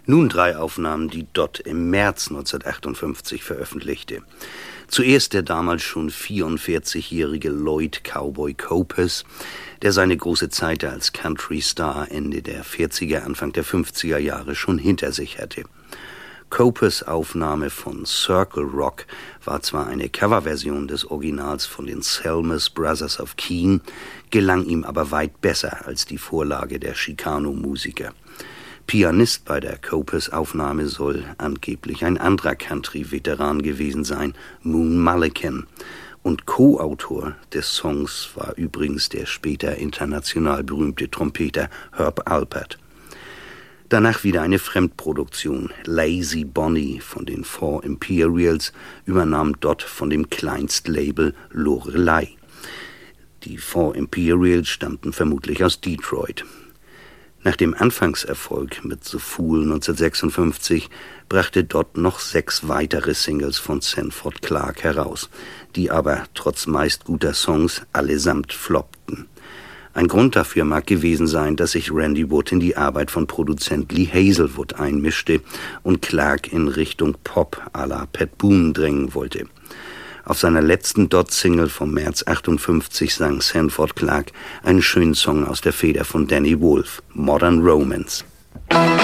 Nun 3 Aufnahmen, die Dodd im März 1958 veröffentlichte. Zuerst der damals schon 44-jährige Lloyd Cowboy Copus, der seine große Zeit als Country-Star Ende der 40er, Anfang der 50er Jahre schon hinter sich hatte. Copus' Aufnahme von Circle Rock war zwar eine Coverversion des Originals von den Selmas Brothers of Keene, gelang ihm aber weit besser als die Vorlage der Chicano-Musiker. Pianist bei der Copus-Aufnahme soll angeblich ein anderer Country-Veteran gewesen sein, Moon Mullican. Und Co-Autor des Songs war übrigens der später international berühmte Trompeter Herb Alpert. Danach wieder eine Fremdproduktion, Lazy Bonnie von den Four Imperials, übernahm Dodd von dem Kleinstlabel Lorelei. Die Four Imperials stammten vermutlich aus Detroit. Nach dem Anfangserfolg mit The Fool 1956 brachte Dodd noch 6 weitere Singles von Sanford Clarke heraus, die aber trotz meist guter Songs allesamt floppten. Ein Grund dafür mag gewesen sein, dass sich Randy Wood in die Arbeit von Produzent Lee Hazelwood einmischte und Clarke in Richtung Pop à la Pat Boone drängen wollte. Auf seiner letzten Dodd-Single vom März 58 sang Sanford Clarke einen schönen Song aus der Feder von Danny Wolf, Modern Romance.